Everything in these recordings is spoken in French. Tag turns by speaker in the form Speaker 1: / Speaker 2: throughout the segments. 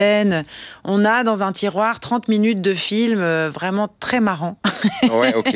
Speaker 1: On a dans un tiroir 30 minutes de film vraiment très marrant.
Speaker 2: Ouais, ok.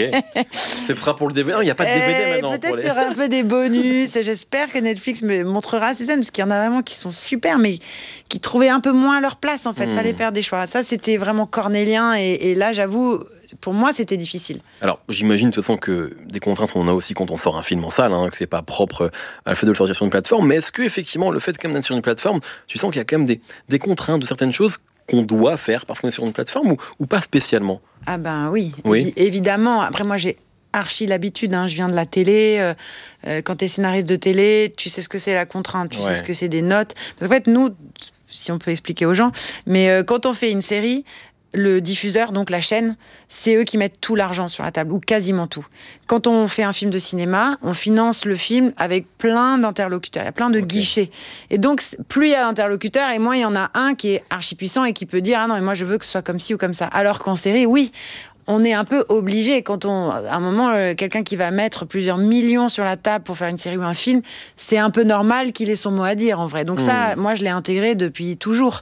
Speaker 2: Ce sera pour le DVD. Il n'y a pas de DVD maintenant.
Speaker 1: Peut-être il y aura un peu des bonus. J'espère que Netflix me montrera ces scènes, parce qu'il y en a vraiment qui sont super, mais qui trouvaient un peu moins leur place, en fait. Fallait faire des choix. Ça, c'était vraiment cornélien. Et là, j'avoue, pour moi, c'était difficile.
Speaker 2: Alors, j'imagine de toute façon que des contraintes, on en a aussi quand on sort un film en salle, que c'est pas propre à le fait de le sortir sur une plateforme. Mais est-ce que effectivement, le fait quand même d'être sur une plateforme, tu sens qu'il y a quand même des contraintes de certaines choses qu'on doit faire parce qu'on est sur une plateforme ou pas spécialement?
Speaker 1: Ah ben oui. Évidemment. Après, moi, j'ai archi l'habitude, je viens de la télé. Quand tu es scénariste de télé, tu sais ce que c'est la contrainte, tu sais ce que c'est des notes. Parce qu'en fait, nous, si on peut expliquer aux gens, mais quand on fait une série, le diffuseur, donc la chaîne, c'est eux qui mettent tout l'argent sur la table, ou quasiment tout. Quand on fait un film de cinéma, on finance le film avec plein d'interlocuteurs, il y a plein de guichets. Et donc, plus il y a d'interlocuteurs, et moins il y en a un qui est archi puissant et qui peut dire « Ah non, mais moi je veux que ce soit comme ci ou comme ça ». Alors qu'en série, oui, on est un peu obligé. À un moment, quelqu'un qui va mettre plusieurs millions sur la table pour faire une série ou un film, c'est un peu normal qu'il ait son mot à dire, en vrai. Donc ça, moi, je l'ai intégré depuis toujours.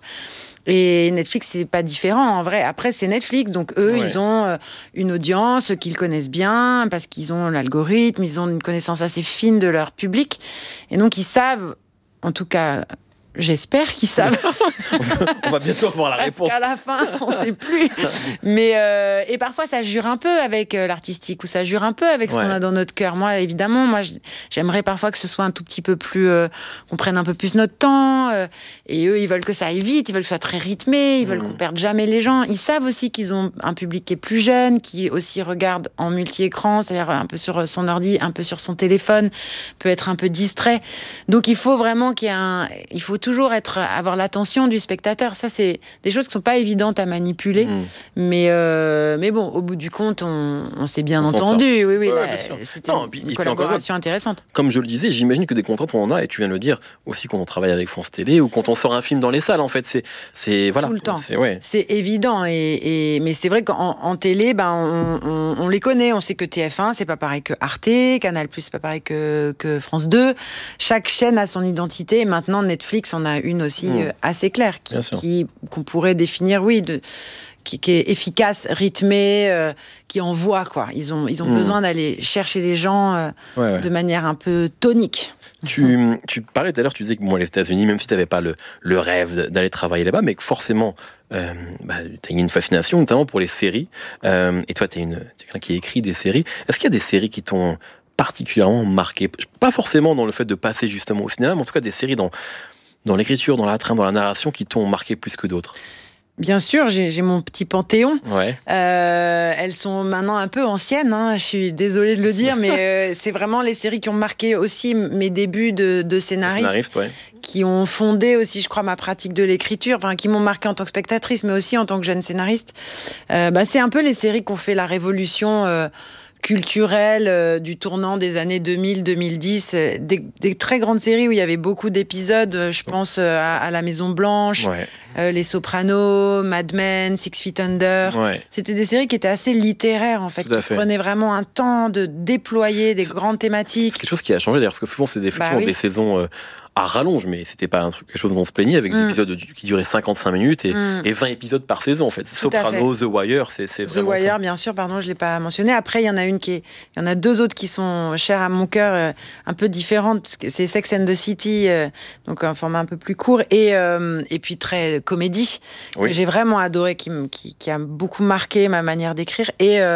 Speaker 1: Et Netflix, c'est pas différent, en vrai. Après, c'est Netflix, donc eux, ils ont une audience qu'ils connaissent bien, parce qu'ils ont l'algorithme, ils ont une connaissance assez fine de leur public. Et donc, ils savent, en tout cas... J'espère qu'ils savent.
Speaker 2: On va bientôt avoir la réponse.
Speaker 1: Parce qu'à la fin, on ne sait plus. Mais et parfois, ça jure un peu avec l'artistique, ou ça jure un peu avec ce qu'on a dans notre cœur. Moi, évidemment, j'aimerais parfois que ce soit un tout petit peu plus... qu'on prenne un peu plus notre temps. Et eux, ils veulent que ça aille vite, ils veulent que ce soit très rythmé, ils veulent qu'on perde jamais les gens. Ils savent aussi qu'ils ont un public qui est plus jeune, qui aussi regarde en multi-écran, c'est-à-dire un peu sur son ordi, un peu sur son téléphone, peut être un peu distrait. Donc, il faut vraiment il faut toujours avoir l'attention du spectateur. Ça, c'est des choses qui sont pas évidentes à manipuler. Mais bon, au bout du compte, on s'est bien entendu. Oui, c'était une collaboration intéressante.
Speaker 2: Comme je le disais, j'imagine que des contraintes, on en a, et tu viens de le dire, aussi quand on travaille avec France Télé, ou quand on sort un film dans les salles, en fait. C'est voilà.
Speaker 1: Tout le temps. C'est évident. Mais c'est vrai qu'en télé, on les connaît. On sait que TF1, c'est pas pareil que Arte, Canal+, c'est pas pareil que France 2. Chaque chaîne a son identité. Et maintenant, Netflix, on a une aussi assez claire qu'on pourrait définir, qui est efficace, rythmée, qui envoie, quoi. Ils ont besoin d'aller chercher les gens de manière un peu tonique.
Speaker 2: Tu parlais tout à l'heure, tu disais que les États-Unis, même si tu n'avais pas le rêve d'aller travailler là-bas, mais que forcément, tu as une fascination, notamment pour les séries. Et toi, tu es quelqu'un qui écrit des séries. Est-ce qu'il y a des séries qui t'ont particulièrement marqué? Pas forcément dans le fait de passer justement au cinéma, mais en tout cas des séries dans l'écriture, dans la trame, dans la narration, qui t'ont marqué plus que d'autres?
Speaker 1: Bien sûr, j'ai mon petit panthéon. Elles sont maintenant un peu anciennes, je suis désolée de le dire, mais c'est vraiment les séries qui ont marqué aussi mes débuts de scénariste, qui ont fondé aussi, je crois, ma pratique de l'écriture, qui m'ont marqué en tant que spectatrice, mais aussi en tant que jeune scénariste. C'est un peu les séries qui ont fait la révolution culturelle du tournant des années 2000-2010, des très grandes séries où il y avait beaucoup d'épisodes. Je pense à La Maison Blanche, Les Sopranos, Mad Men, Six Feet Under. C'était des séries qui étaient assez littéraires, en fait, qui prenaient vraiment un temps de déployer des grandes thématiques.
Speaker 2: C'est quelque chose qui a changé d'ailleurs, parce que souvent c'est des saisons à rallonge, mais c'était pas quelque chose dont on se plaignait, avec des épisodes qui duraient 55 minutes et 20 épisodes par saison, en fait. Sopranos, The Wire, c'est vraiment
Speaker 1: The Wire,
Speaker 2: ça.
Speaker 1: bien sûr, pardon, je l'ai pas mentionné. Après, il y en a deux autres qui sont chères à mon cœur, un peu différentes, parce que c'est Sex and the City, donc un format un peu plus court, et puis très comédie, que j'ai vraiment adoré, qui a beaucoup marqué ma manière d'écrire,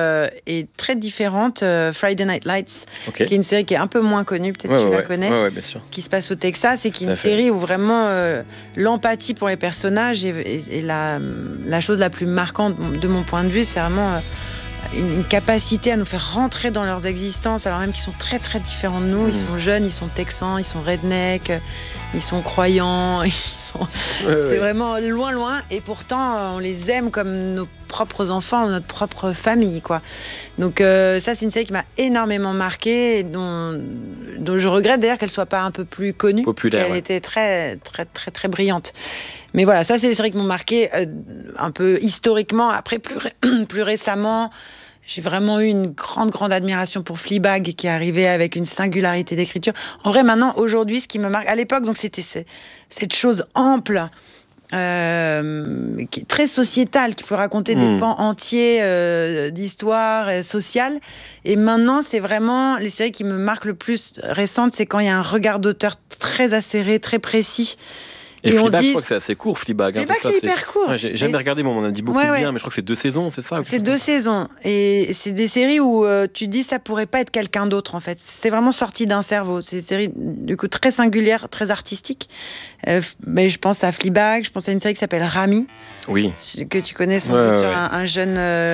Speaker 1: et très différente, Friday Night Lights, qui est une série qui est un peu moins connue, peut-être tu la connais,
Speaker 2: bien sûr.
Speaker 1: qui se passe au Texas, et qui est une série où vraiment l'empathie pour les personnages est la chose la plus marquante de mon point de vue. C'est vraiment une capacité à nous faire rentrer dans leurs existences, alors même qu'ils sont très très différents de nous. Ils sont jeunes, ils sont texans, ils sont redneck, ils sont croyants, c'est vraiment loin, et pourtant on les aime comme nos propres enfants, notre propre famille, quoi. Donc ça, c'est une série qui m'a énormément marquée, et dont je regrette d'ailleurs qu'elle soit pas un peu plus connue,
Speaker 2: populaire,
Speaker 1: parce qu'elle était très très très très brillante. Mais voilà, ça, c'est les séries qui m'ont marqué un peu historiquement. Après, plus récemment, j'ai vraiment eu une grande admiration pour Fleabag, qui est arrivé avec une singularité d'écriture. En vrai, maintenant, aujourd'hui, ce qui me marque... À l'époque, donc, c'était cette chose ample, qui est très sociétal, qui peut raconter des pans entiers d'histoire sociale. Et maintenant, c'est vraiment les séries qui me marquent le plus récentes, c'est quand il y a un regard d'auteur très acéré, très précis.
Speaker 2: Et Fleabag, je crois que c'est assez court, Fleabag.
Speaker 1: Fleabag, c'est hyper court.
Speaker 2: Ouais, j'ai jamais regardé, mais on en a dit beaucoup de bien, mais je crois que c'est 2 saisons, c'est ça?
Speaker 1: C'est 2 saisons. Et c'est des séries où tu dis ça pourrait pas être quelqu'un d'autre, en fait. C'est vraiment sorti d'un cerveau. C'est des séries, du coup, très singulières, très artistiques. Mais je pense à Fleabag, je pense à une série qui s'appelle Rami.
Speaker 2: Oui.
Speaker 1: Que tu connais sans doute, sur un jeune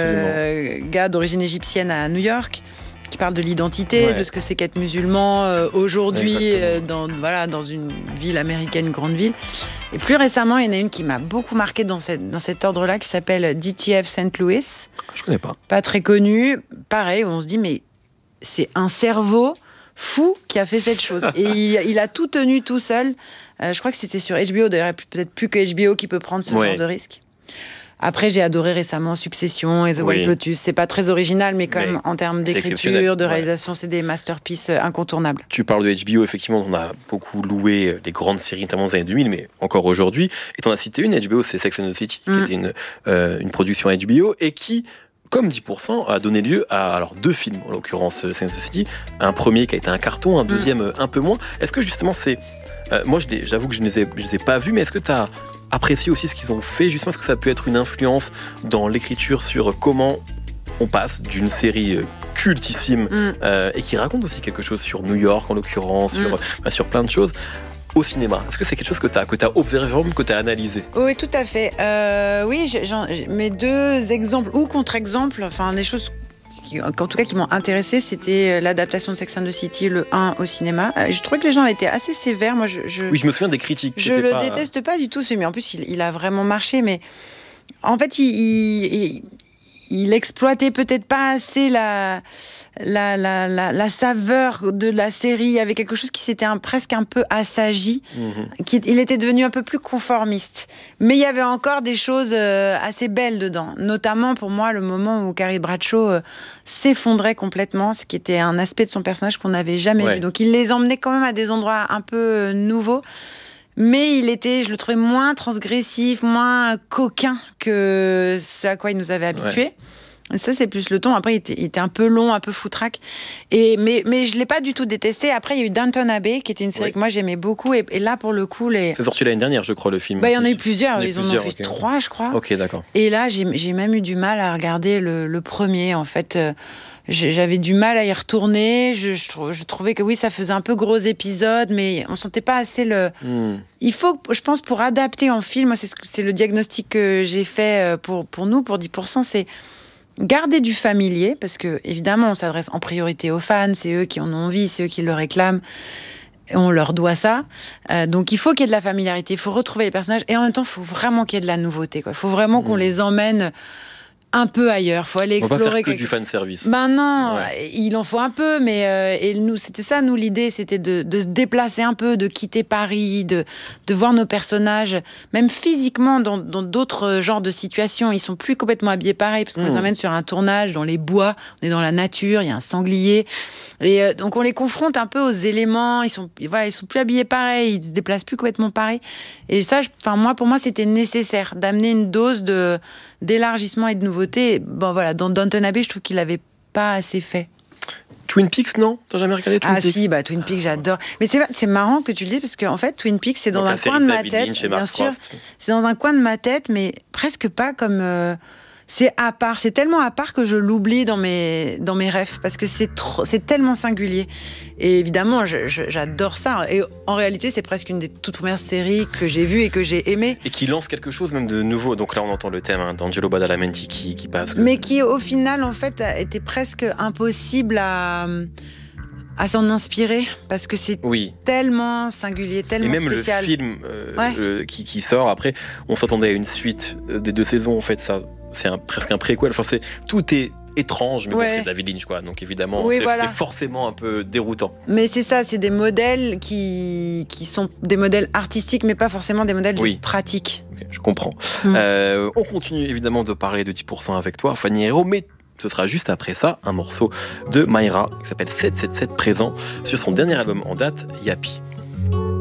Speaker 1: gars d'origine égyptienne à New York, qui parle de l'identité, de ce que c'est qu'être musulman aujourd'hui dans une ville américaine, une grande ville. Et plus récemment, il y en a une qui m'a beaucoup marquée dans cet ordre-là, qui s'appelle DTF St. Louis.
Speaker 2: Je connais pas.
Speaker 1: Pas très connue. Pareil, où on se dit, mais c'est un cerveau fou qui a fait cette chose. Et il a tout tenu tout seul. Je crois que c'était sur HBO, d'ailleurs, peut-être plus que HBO qui peut prendre ce genre de risque. Après, j'ai adoré récemment Succession et The White Lotus. C'est pas très original, mais quand même, en termes d'écriture, de réalisation, c'est des masterpieces incontournables.
Speaker 2: Tu parles de HBO, effectivement, on a beaucoup loué les grandes séries, notamment des années 2000, mais encore aujourd'hui. Et tu en as cité une, HBO, c'est Sex and the City, qui était une production HBO, et qui, comme 10%, a donné lieu à 2 films, en l'occurrence Sex and the City. Un premier qui a été un carton, un deuxième un peu moins. Est-ce que justement c'est... moi, j'avoue que je ne les ai pas vus, mais est-ce que tu as apprécié aussi ce qu'ils ont fait? Justement, est-ce que ça peut être une influence dans l'écriture sur comment on passe d'une série cultissime et qui raconte aussi quelque chose sur New York, en l'occurrence, sur plein de choses, au cinéma? Est-ce que c'est quelque chose que tu as observé, que tu as analysé?
Speaker 1: Oui, tout à fait. Oui, mes 2 exemples ou contre-exemples, enfin des choses en tout cas qui m'ont intéressée, c'était l'adaptation de Sex and the City, le 1 au cinéma. Je trouvais que les gens étaient assez sévères. Moi,
Speaker 2: oui, je me souviens des critiques.
Speaker 1: Je le déteste pas du tout, mais en plus, il a vraiment marché. Mais en fait, il exploitait peut-être pas assez la saveur de la série. Il y avait quelque chose qui s'était presque un peu assagi. Il était devenu un peu plus conformiste. Mais il y avait encore des choses assez belles dedans. Notamment, pour moi, le moment où Carrie Bradshaw s'effondrait complètement, ce qui était un aspect de son personnage qu'on n'avait jamais vu. Donc, il les emmenait quand même à des endroits un peu nouveaux. Mais je le trouvais moins transgressif, moins coquin que ce à quoi il nous avait habitués. Ça, c'est plus le ton. Après, il était un peu long, un peu foutraque. Mais je ne l'ai pas du tout détesté. Après, il y a eu Downton Abbey, qui était une série que moi, j'aimais beaucoup. Et là, pour le coup... C'est
Speaker 2: sorti l'année dernière, je crois, le film.
Speaker 1: Il y en a eu plusieurs. Ils en ont fait 3, je crois.
Speaker 2: Ok, d'accord.
Speaker 1: Et là, j'ai même eu du mal à regarder le premier, en fait. J'avais du mal à y retourner. Je trouvais que oui, ça faisait un peu gros épisode, mais on sentait pas assez le... Il faut, je pense, pour adapter en film, moi, c'est le diagnostic que j'ai fait pour nous, pour 10%, c'est garder du familier, parce que évidemment, on s'adresse en priorité aux fans, c'est eux qui en ont envie, c'est eux qui le réclament. On leur doit ça. Donc, il faut qu'il y ait de la familiarité, il faut retrouver les personnages, et en même temps, il faut vraiment qu'il y ait de la nouveauté. Il faut vraiment qu'on les emmène un peu ailleurs, faut aller explorer.
Speaker 2: On va pas faire que du fan service.
Speaker 1: Ben non, il en faut un peu, mais et nous, c'était ça, nous, l'idée, c'était de se déplacer un peu, de quitter Paris, de voir nos personnages, même physiquement, dans d'autres genres de situations. Ils sont plus complètement habillés pareil, parce qu'on les emmène sur un tournage dans les bois, on est dans la nature, il y a un sanglier, et donc on les confronte un peu aux éléments. Ils sont plus habillés pareil, ils se déplacent plus complètement pareil. Et ça, pour moi, c'était nécessaire d'amener une dose d'élargissement et de nouveauté. Bon, voilà, dans Downton Abbey, je trouve qu'il l'avait pas assez fait.
Speaker 2: Twin Peaks, non? T'as jamais regardé Twin Peaks?
Speaker 1: Ah si, Twin Peaks, j'adore. Mais c'est marrant que tu le dises, parce qu'en fait, Twin Peaks, c'est dans un coin de ma tête. Bien sûr, c'est dans un coin de ma tête, mais presque pas comme... c'est à part, c'est tellement à part que je l'oublie dans mes rêves, parce que c'est tellement singulier. Et évidemment, j'adore ça. Et en réalité, c'est presque une des toutes premières séries que j'ai vues et que j'ai aimées.
Speaker 2: Et qui lance quelque chose même de nouveau. Donc là, on entend le thème d'Angelo Badalamenti qui passe.
Speaker 1: Mais qui, au final, en fait, était presque impossible à s'en inspirer, parce que c'est tellement singulier, tellement spécial.
Speaker 2: Et même le film qui sort après, on s'attendait à une suite des 2 saisons. En fait, ça, c'est presque un préquel. Enfin, tout est étrange, mais bon, c'est David Lynch, quoi. Donc évidemment, c'est forcément un peu déroutant.
Speaker 1: Mais c'est ça, c'est des modèles qui sont des modèles artistiques, mais pas forcément des modèles de pratique.
Speaker 2: Okay, je comprends. On continue évidemment de parler de 10% avec toi, Fanny Herro, mais ce sera juste après ça, un morceau de Mayra qui s'appelle 777 présent sur son dernier album en date, Yappy.